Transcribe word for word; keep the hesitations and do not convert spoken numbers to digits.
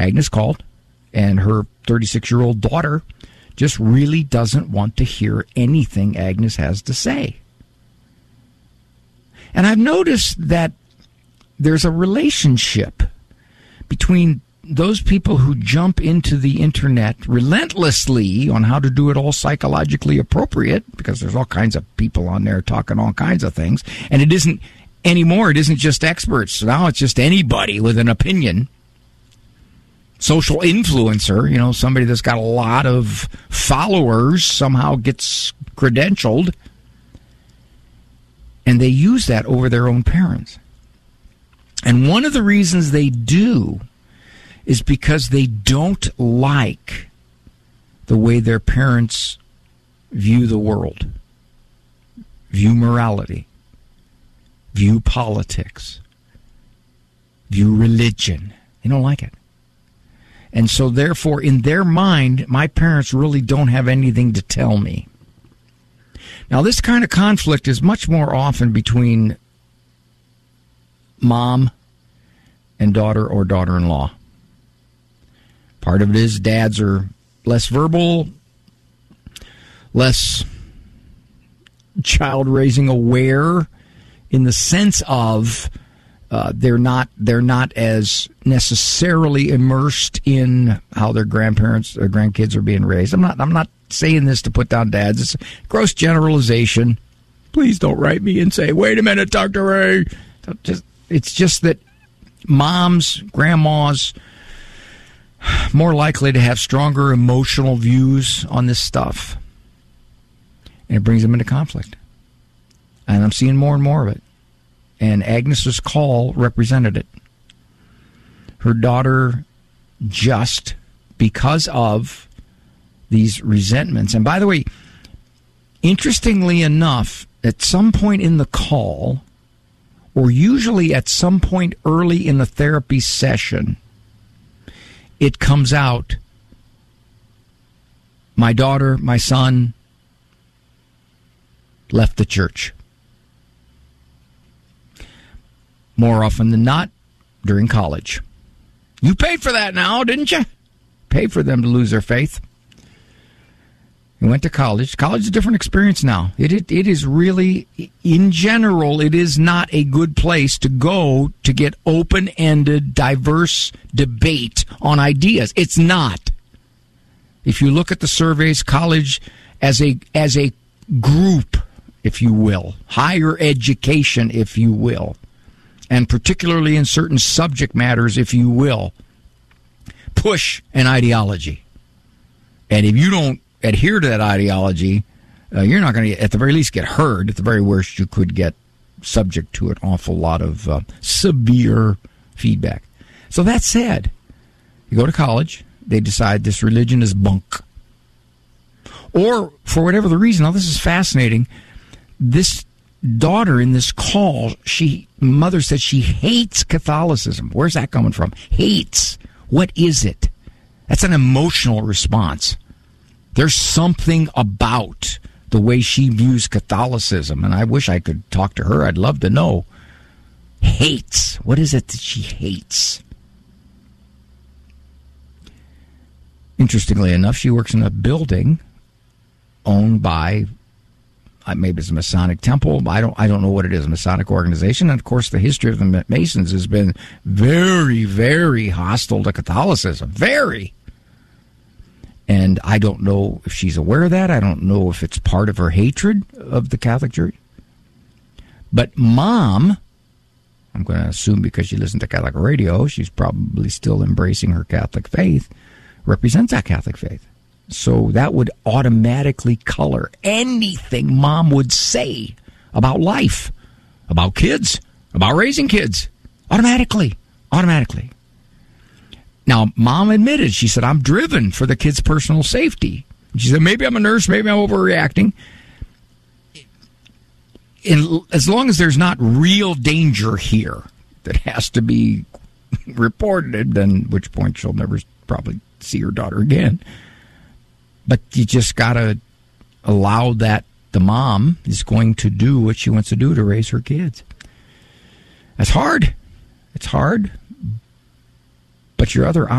Agnes called, and her thirty-six-year-old daughter just really doesn't want to hear anything Agnes has to say. And I've noticed that there's a relationship between those people who jump into the internet relentlessly on how to do it all psychologically appropriate, because there's all kinds of people on there talking all kinds of things, and it isn't anymore, it isn't just experts. Now it's just anybody with an opinion. Social influencer, you know, somebody that's got a lot of followers somehow gets credentialed, and they use that over their own parents. And one of the reasons they do is because they don't like the way their parents view the world, view morality, view politics, view religion. They don't like it. And so therefore, in their mind, my parents really don't have anything to tell me. Now, this kind of conflict is much more often between mom and daughter or daughter-in-law. Part of it is dads are less verbal, less child-raising aware, in the sense of uh, they're not they're not as necessarily immersed in how their grandparents or grandkids are being raised. I'm not I'm not saying this to put down dads. It's a gross generalization. Please don't write me and say, "Wait a minute, Doctor Ray." Just, it's just that moms, grandmas, more likely to have stronger emotional views on this stuff. And it brings them into conflict. And I'm seeing more and more of it. And Agnes's call represented it. Her daughter, just because of these resentments. And by the way, interestingly enough, at some point in the call, or usually at some point early in the therapy session, it comes out, my daughter, my son, left the church. More often than not, during college. You paid for that now, didn't you? Paid for them to lose their faith. You went to college. College is a different experience now. It, it it is really, in general, it is not a good place to go to get open-ended, diverse debate on ideas. It's not. If you look at the surveys, college as a as a group, if you will, higher education, if you will, and particularly in certain subject matters, if you will, push an ideology. And if you don't adhere to that ideology, uh, you're not going to, at the very least, get heard. At the very worst, you could get subject to an awful lot of uh, severe feedback. So that said, you go to college, they decide this religion is bunk. Or, for whatever the reason, now this is fascinating, this daughter in this call, she mother said she hates Catholicism. Where's that coming from? Hates. What is it? That's an emotional response. There's something about the way she views Catholicism, and I wish I could talk to her. I'd love to know. Hates. What is it that she hates? Interestingly enough, she works in a building owned by, maybe it's a Masonic temple. I don't I don't know what it is, a Masonic organization. And, of course, the history of the Masons has been very, very hostile to Catholicism. Very. And I don't know if she's aware of that. I don't know if it's part of her hatred of the Catholic Church. But Mom, I'm going to assume because she listens to Catholic radio, she's probably still embracing her Catholic faith, represents that Catholic faith. So that would automatically color anything Mom would say about life, about kids, about raising kids. Automatically. Automatically. Now, Mom admitted, she said, I'm driven for the kids' personal safety. She said, maybe I'm a nurse, maybe I'm overreacting. In, as long as there's not real danger here that has to be reported, then at which point she'll never probably see her daughter again. But you just got to allow that the mom is going to do what she wants to do to raise her kids. That's hard. It's hard. But your other